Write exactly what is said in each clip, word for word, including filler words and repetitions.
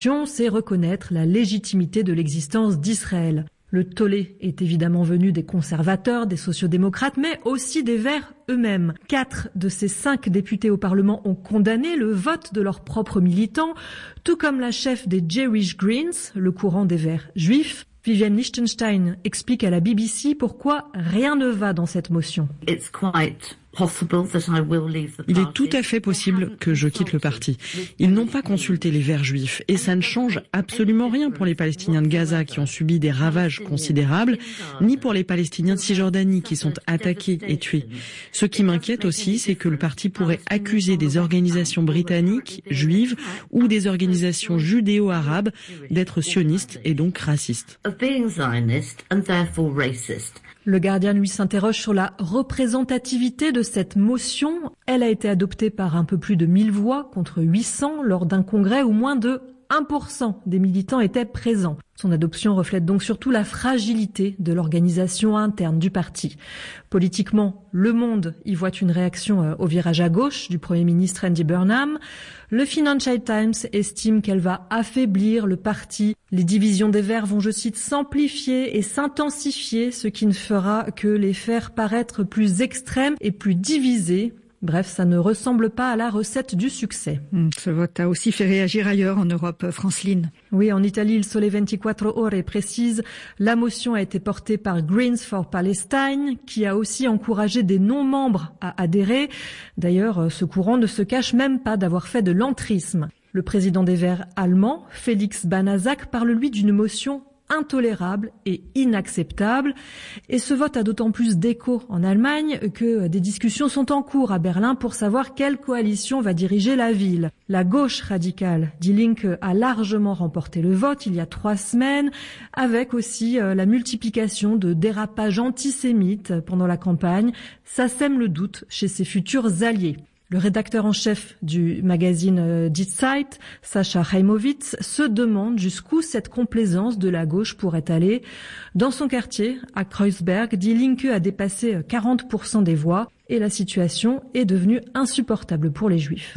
c'est reconnaître la légitimité de l'existence d'Israël. Le tollé est évidemment venu des conservateurs, des sociodémocrates, mais aussi des Verts eux-mêmes. Quatre de ces cinq députés au Parlement ont condamné le vote de leurs propres militants, tout comme la chef des Jewish Greens, le courant des Verts juifs. Viviane Lichtenstein explique à la B B C pourquoi rien ne va dans cette motion. It's quite possible that I will leave the party. Il est tout à fait possible que je quitte le parti. Ils n'ont pas consulté les Verts juifs et ça ne change absolument rien pour les Palestiniens de Gaza qui ont subi des ravages considérables, ni pour les Palestiniens de Cisjordanie qui sont attaqués et tués. Ce qui m'inquiète aussi, c'est que le parti pourrait accuser des organisations britanniques, juives ou des organisations judéo-arabes d'être sionistes et donc racistes. Of being Zionist and therefore racist. Le Guardian, lui, s'interroge sur la représentativité de cette motion. Elle a été adoptée par un peu plus de mille voix contre huit cents lors d'un congrès où moins de un pour cent des militants étaient présents. Son adoption reflète donc surtout la fragilité de l'organisation interne du parti. Politiquement, Le Monde y voit une réaction au virage à gauche du Premier ministre Andy Burnham. Le Financial Times estime qu'elle va affaiblir le parti. Les divisions des Verts vont, je cite, s'amplifier et s'intensifier, ce qui ne fera que les faire paraître plus extrêmes et plus divisés. Bref, ça ne ressemble pas à la recette du succès. Ce vote a aussi fait réagir ailleurs en Europe, Franceline. Oui, en Italie, il Sole vingt-quatre Ore précise, la motion a été portée par Greens for Palestine, qui a aussi encouragé des non-membres à adhérer. D'ailleurs, ce courant ne se cache même pas d'avoir fait de l'entrisme. Le président des Verts allemand, Félix Banazak, parle lui d'une motion intolérable et inacceptable. Et ce vote a d'autant plus d'écho en Allemagne que des discussions sont en cours à Berlin pour savoir quelle coalition va diriger la ville. La gauche radicale, Die Linke, a largement remporté le vote il y a trois semaines, avec aussi la multiplication de dérapages antisémites pendant la campagne. Ça sème le doute chez ses futurs alliés. Le rédacteur en chef du magazine Die Zeit, Sascha Heimowitz, se demande jusqu'où cette complaisance de la gauche pourrait aller. Dans son quartier, à Kreuzberg, Die Linke a dépassé quarante pour cent des voix et la situation est devenue insupportable pour les Juifs.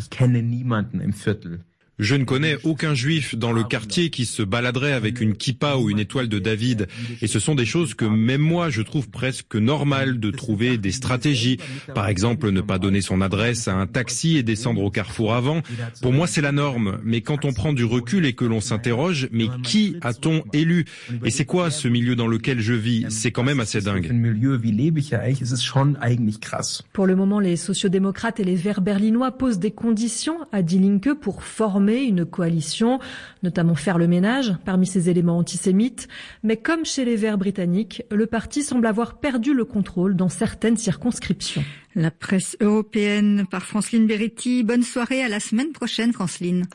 Je ne connais aucun juif dans le quartier qui se baladerait avec une kippa ou une étoile de David. Et ce sont des choses que même moi je trouve presque normales de trouver des stratégies. Par exemple, ne pas donner son adresse à un taxi et descendre au carrefour avant. Pour moi, c'est la norme. Mais quand on prend du recul et que l'on s'interroge, mais qui a-t-on élu? Et c'est quoi ce milieu dans lequel je vis? C'est quand même assez dingue. Pour le moment, les sociodémocrates et les Verts berlinois posent des conditions à Die Linke pour former une coalition, notamment faire le ménage parmi ces éléments antisémites. Mais comme chez les Verts britanniques, le parti semble avoir perdu le contrôle dans certaines circonscriptions. La presse européenne par Franceline Beretti. Bonne soirée, à la semaine prochaine, Franceline.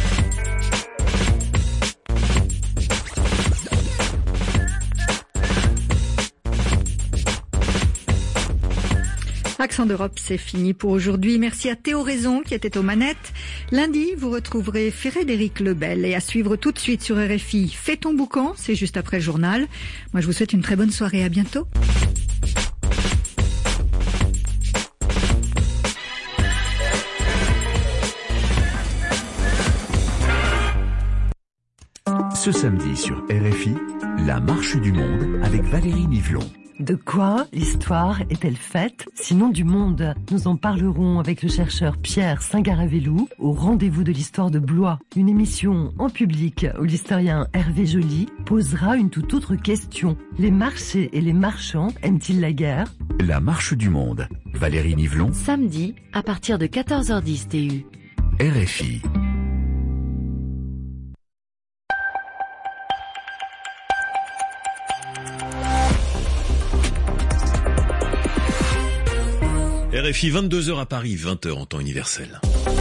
Accent d'Europe, c'est fini pour aujourd'hui. Merci à Théo Raison qui était aux manettes. Lundi, vous retrouverez Frédéric Lebel et à suivre tout de suite sur R F I. Fais ton boucan, c'est juste après le journal. Moi, je vous souhaite une très bonne soirée. À bientôt. Ce samedi sur R F I, la marche du monde avec Valérie Nivelon. De quoi l'histoire est-elle faite, sinon du monde? Nous en parlerons avec le chercheur Pierre Saint-Garavelou au rendez-vous de l'histoire de Blois. Une émission en public où l'historien Hervé Joly posera une toute autre question. Les marchés et les marchands aiment-ils la guerre? La marche du monde. Valérie Nivelon. Samedi, à partir de quatorze heures dix T U. R F I. R F I, vingt-deux heures à Paris, vingt heures en temps universel.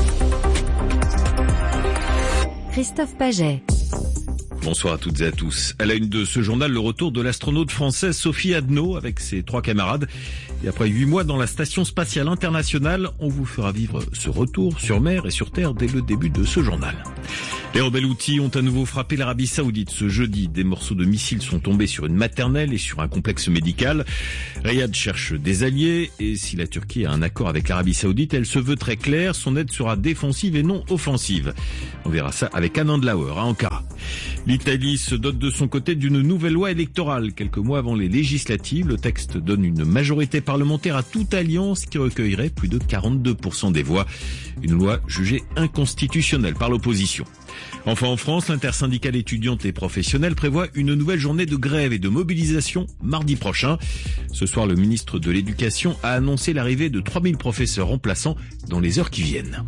Christophe Paget. Bonsoir à toutes et à tous. À la une de ce journal, le retour de l'astronaute française Sophie Adno avec ses trois camarades. Et après huit mois dans la Station Spatiale Internationale, on vous fera vivre ce retour sur mer et sur terre dès le début de ce journal. Les rebelles houthis ont à nouveau frappé l'Arabie Saoudite ce jeudi. Des morceaux de missiles sont tombés sur une maternelle et sur un complexe médical. Riyad cherche des alliés et si la Turquie a un accord avec l'Arabie Saoudite, elle se veut très claire. Son aide sera défensive et non offensive. On verra ça avec Anand Lauer à Ankara. L'Italie se dote de son côté d'une nouvelle loi électorale. Quelques mois avant les législatives, le texte donne une majorité parlementaire à toute alliance qui recueillerait plus de quarante-deux pour cent des voix. Une loi jugée inconstitutionnelle par l'opposition. Enfin en France, l'intersyndicale étudiante et professionnelle prévoit une nouvelle journée de grève et de mobilisation mardi prochain. Ce soir, le ministre de l'Éducation a annoncé l'arrivée de trois mille professeurs remplaçants dans les heures qui viennent.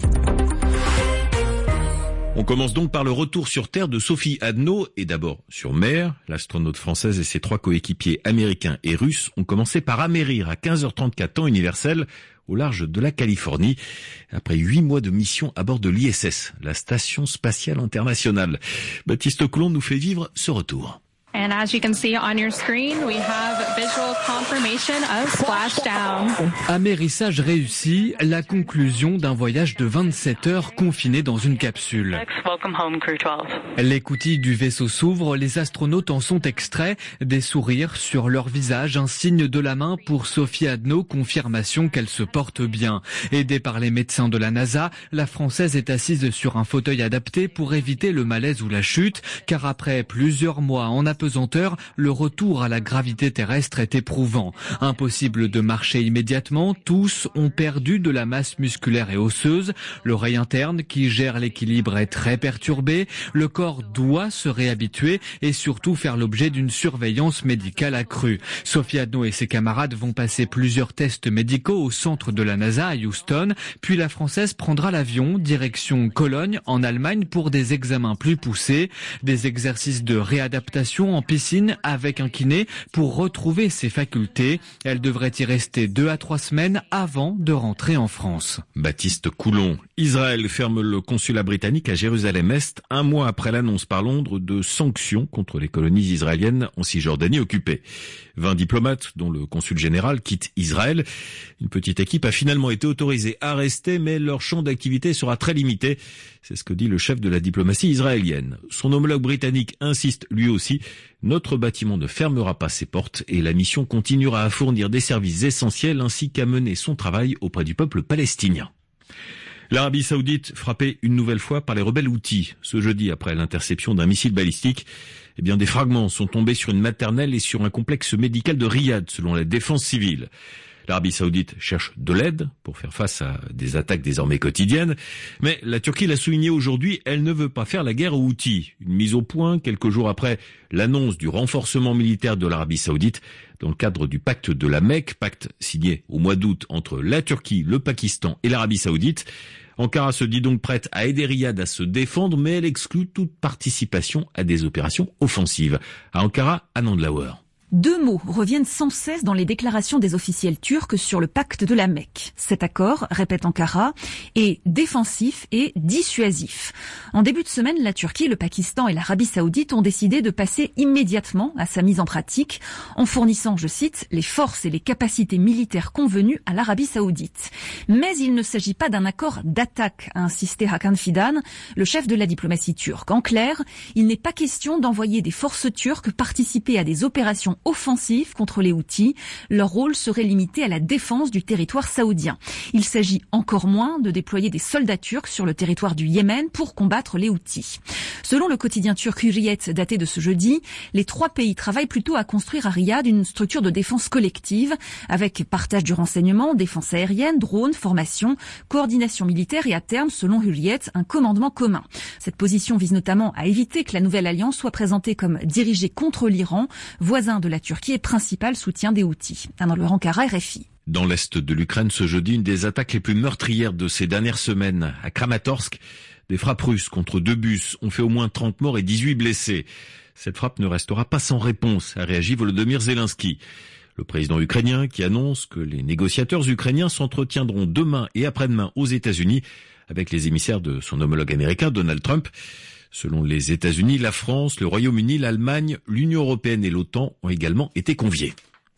On commence donc par le retour sur Terre de Sophie Adno et d'abord sur mer. L'astronaute française et ses trois coéquipiers américains et russes ont commencé par amérir à quinze heures trente-quatre temps universel au large de la Californie, après huit mois de mission à bord de l'I S S, la Station Spatiale Internationale. Baptiste Coulon nous fait vivre ce retour. And as you can see on your screen, we have visual confirmation of splashdown. Amérissage réussi, la conclusion d'un voyage de vingt-sept heures confiné dans une capsule. Welcome home, Crew douze. L'écoutille du vaisseau s'ouvre, les astronautes en sont extraits, des sourires sur leur visage, un signe de la main pour Sophie Adno, confirmation qu'elle se porte bien. Aidée par les médecins de la NASA, la Française est assise sur un fauteuil adapté pour éviter le malaise ou la chute, car après plusieurs mois en apesanteur, le retour à la gravité terrestre est éprouvant. Impossible de marcher immédiatement, tous ont perdu de la masse musculaire et osseuse. L'oreille interne qui gère l'équilibre est très perturbée. Le corps doit se réhabituer et surtout faire l'objet d'une surveillance médicale accrue. Sophie Adno et ses camarades vont passer plusieurs tests médicaux au centre de la NASA à Houston, puis la Française prendra l'avion direction Cologne en Allemagne pour des examens plus poussés, des exercices de réadaptation en piscine avec un kiné pour retrouver ses facultés. Elle devrait y rester deux à trois semaines avant de rentrer en France. Baptiste Coulon. Israël ferme le consulat britannique à Jérusalem-Est un mois après l'annonce par Londres de sanctions contre les colonies israéliennes en Cisjordanie occupée. vingt diplomates, dont le consul général, quittent Israël. Une petite équipe a finalement été autorisée à rester, mais leur champ d'activité sera très limité. C'est ce que dit le chef de la diplomatie israélienne. Son homologue britannique insiste lui aussi. Notre bâtiment ne fermera pas ses portes et la mission continuera à fournir des services essentiels ainsi qu'à mener son travail auprès du peuple palestinien. L'Arabie Saoudite frappée une nouvelle fois par les rebelles houthis. Ce jeudi, après l'interception d'un missile balistique, eh bien, des fragments sont tombés sur une maternelle et sur un complexe médical de Riyad, selon la défense civile. L'Arabie Saoudite cherche de l'aide pour faire face à des attaques désormais quotidiennes. Mais la Turquie l'a souligné aujourd'hui, elle ne veut pas faire la guerre aux Houthis. Une mise au point quelques jours après l'annonce du renforcement militaire de l'Arabie Saoudite dans le cadre du pacte de la Mecque, pacte signé au mois d'août entre la Turquie, le Pakistan et l'Arabie Saoudite. Ankara se dit donc prête à aider Riyad à se défendre, mais elle exclut toute participation à des opérations offensives. À Ankara, Anand Lauer. Deux mots reviennent sans cesse dans les déclarations des officiels turcs sur le pacte de la Mecque. Cet accord, répète Ankara, est défensif et dissuasif. En début de semaine, la Turquie, le Pakistan et l'Arabie Saoudite ont décidé de passer immédiatement à sa mise en pratique en fournissant, je cite, les forces et les capacités militaires convenues à l'Arabie Saoudite. Mais il ne s'agit pas d'un accord d'attaque, a insisté Hakan Fidan, le chef de la diplomatie turque. En clair, il n'est pas question d'envoyer des forces turques participer à des opérations offensifs contre les Houthis. Leur rôle serait limité à la défense du territoire saoudien. Il s'agit encore moins de déployer des soldats turcs sur le territoire du Yémen pour combattre les Houthis. Selon le quotidien turc Hürriyet daté de ce jeudi, les trois pays travaillent plutôt à construire à Riyad une structure de défense collective avec partage du renseignement, défense aérienne, drones, formation, coordination militaire et à terme, selon Hürriyet, un commandement commun. Cette position vise notamment à éviter que la nouvelle alliance soit présentée comme dirigée contre l'Iran, voisin de la Turquie et principal soutien des Houthis. Dans le Ankara, R F I. Dans l'est de l'Ukraine, ce jeudi, une des attaques les plus meurtrières de ces dernières semaines. À Kramatorsk, des frappes russes contre deux bus ont fait au moins trente morts et dix-huit blessés. Cette frappe ne restera pas sans réponse, a réagi Volodymyr Zelensky. Le président ukrainien qui annonce que les négociateurs ukrainiens s'entretiendront demain et après-demain aux États-Unis avec les émissaires de son homologue américain Donald Trump. Selon les États-Unis, la France, le Royaume-Uni, l'Allemagne, l'Union européenne et l'OTAN ont également été conviés.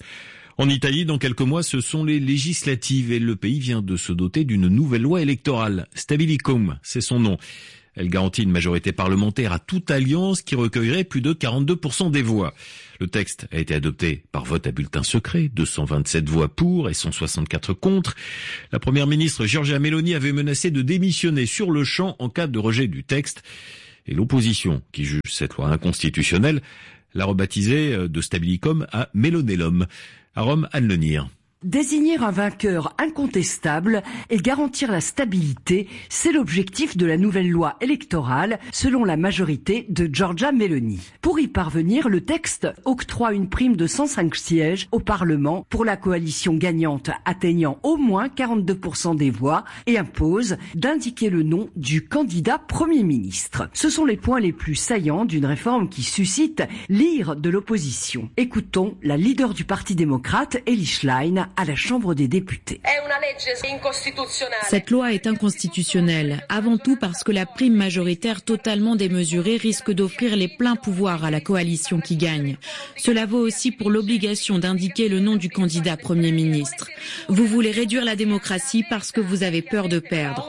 En Italie, dans quelques mois, ce sont les législatives et le pays vient de se doter d'une nouvelle loi électorale. Stabilicum, c'est son nom. Elle garantit une majorité parlementaire à toute alliance qui recueillerait plus de quarante-deux pour cent des voix. Le texte a été adopté par vote à bulletin secret, deux cent vingt-sept voix pour et cent soixante-quatre contre. La première ministre Giorgia Meloni avait menacé de démissionner sur le champ en cas de rejet du texte. Et l'opposition, qui juge cette loi inconstitutionnelle, l'a rebaptisée de Stabilicum à Melonellum. À Rome, Anne Lenir. Désigner un vainqueur incontestable et garantir la stabilité, c'est l'objectif de la nouvelle loi électorale, selon la majorité de Giorgia Meloni. Pour y parvenir, le texte octroie une prime de cent cinq sièges au Parlement pour la coalition gagnante atteignant au moins quarante-deux pour cent des voix et impose d'indiquer le nom du candidat Premier ministre. Ce sont les points les plus saillants d'une réforme qui suscite l'ire de l'opposition. Écoutons la leader du Parti démocrate, Elly Schlein, à la Chambre des députés. Cette loi est inconstitutionnelle, avant tout parce que la prime majoritaire totalement démesurée risque d'offrir les pleins pouvoirs à la coalition qui gagne. Cela vaut aussi pour l'obligation d'indiquer le nom du candidat Premier ministre. Vous voulez réduire la démocratie parce que vous avez peur de perdre.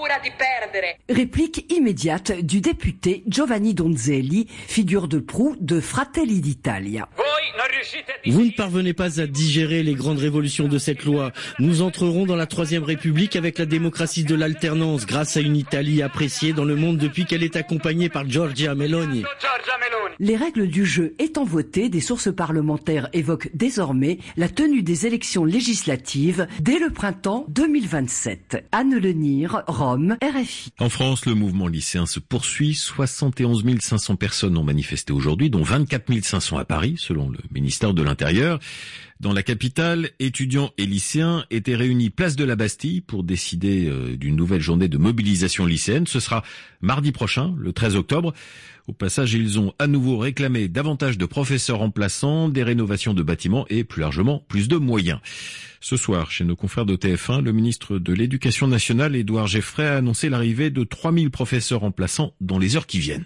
Réplique immédiate du député Giovanni Donzelli, figure de proue de Fratelli d'Italia. Vous ne parvenez pas à digérer les grandes révolutions de cette loi. Nous entrerons dans la Troisième République avec la démocratie de l'alternance grâce à une Italie appréciée dans le monde depuis qu'elle est accompagnée par Giorgia Meloni. Les règles du jeu étant votées, des sources parlementaires évoquent désormais la tenue des élections législatives dès le printemps deux mille vingt-sept. Anne Lenir, Rome, R F I. En France, le mouvement lycéen se poursuit. soixante et onze mille cinq cents personnes ont manifesté aujourd'hui, dont vingt-quatre mille cinq cents à Paris, selon le ministère de l'Intérieur. Dans la capitale, étudiants et lycéens étaient réunis place de la Bastille pour décider d'une nouvelle journée de mobilisation lycéenne. Ce sera mardi prochain, le treize octobre. Au passage, ils ont à nouveau réclamé davantage de professeurs remplaçants, des rénovations de bâtiments et plus largement plus de moyens. Ce soir, chez nos confrères de T F un, le ministre de l'Éducation nationale, Édouard Geoffray, a annoncé l'arrivée de trois mille professeurs remplaçants dans les heures qui viennent.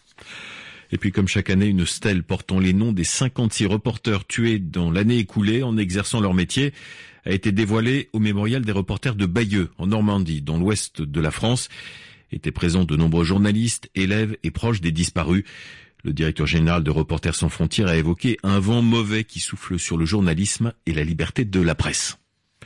Et puis, comme chaque année, une stèle portant les noms des cinquante-six reporters tués dans l'année écoulée en exerçant leur métier a été dévoilée au mémorial des reporters de Bayeux, en Normandie, dans l'ouest de la France. Étaient présents de nombreux journalistes, élèves et proches des disparus. Le directeur général de Reporters sans frontières a évoqué un vent mauvais qui souffle sur le journalisme et la liberté de la presse.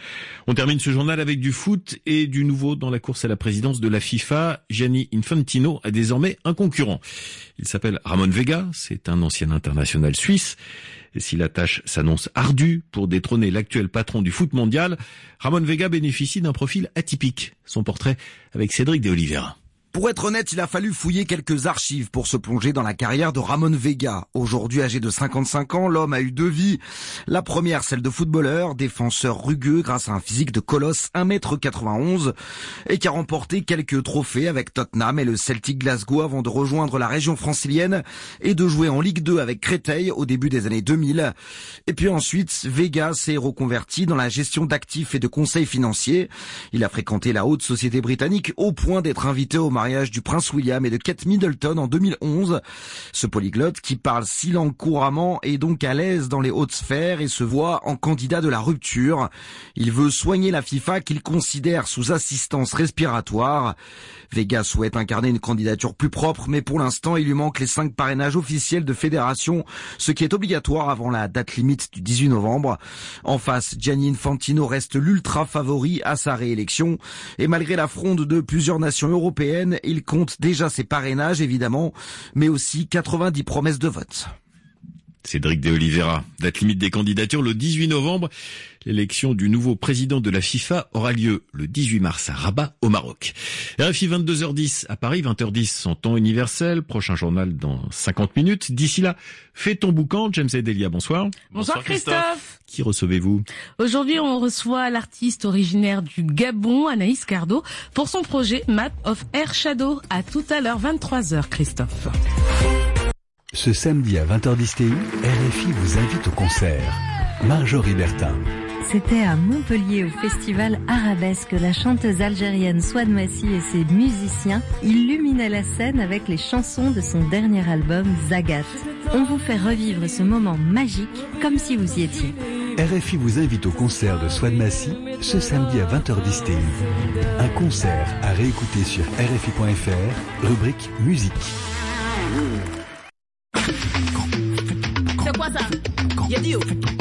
On termine ce journal avec du foot et du nouveau dans la course à la présidence de la FIFA. Gianni Infantino a désormais un concurrent. Il s'appelle Ramon Vega, c'est un ancien international suisse. Et si la tâche s'annonce ardue pour détrôner l'actuel patron du foot mondial, Ramon Vega bénéficie d'un profil atypique. Son portrait avec Cédric de Oliveira. Pour être honnête, il a fallu fouiller quelques archives pour se plonger dans la carrière de Ramon Vega. Aujourd'hui âgé de cinquante-cinq ans, l'homme a eu deux vies. La première, celle de footballeur, défenseur rugueux grâce à un physique de colosse, un mètre quatre-vingt-onze, et qui a remporté quelques trophées avec Tottenham et le Celtic Glasgow avant de rejoindre la région francilienne et de jouer en Ligue deux avec Créteil au début des années deux mille. Et puis ensuite, Vega s'est reconverti dans la gestion d'actifs et de conseils financiers. Il a fréquenté la haute société britannique au point d'être invité au mariage du prince William et de Kate Middleton en deux mille onze. Ce polyglotte qui parle six langues couramment est donc à l'aise dans les hautes sphères et se voit en candidat de la rupture. Il veut soigner la FIFA qu'il considère sous assistance respiratoire. Vega souhaite incarner une candidature plus propre, mais pour l'instant, il lui manque les cinq parrainages officiels de fédération, ce qui est obligatoire avant la date limite du dix-huit novembre. En face, Gianni Infantino reste l'ultra favori à sa réélection. Et malgré la fronde de plusieurs nations européennes, il compte déjà ses parrainages, évidemment, mais aussi quatre-vingt-dix promesses de vote. Cédric de Oliveira. Date limite des candidatures le dix-huit novembre. L'élection du nouveau président de la FIFA aura lieu le dix-huit mars à Rabat, au Maroc. R F I vingt-deux heures dix à Paris, vingt heures dix en temps universel. Prochain journal dans cinquante minutes. D'ici là, fais ton boucan. James et Delia, bonsoir. Bonsoir, bonsoir Christophe. Christophe. Qui recevez-vous? Aujourd'hui, on reçoit l'artiste originaire du Gabon, Anaïs Cardo, pour son projet Map of Air Shadow. À tout à l'heure, vingt-trois heures, Christophe. Ce samedi à vingt heures dix T U, R F I vous invite au concert. Marjorie Bertin. C'était à Montpellier au festival Arabesque. La chanteuse algérienne Souad Massi et ses musiciens illuminaient la scène avec les chansons de son dernier album Zagat. On vous fait revivre ce moment magique comme si vous y étiez. R F I vous invite au concert de Swan Massy ce samedi à vingt heures dix T U. Un concert à réécouter sur R F I point F R, rubrique musique. C'est quoi ça? Y'a dit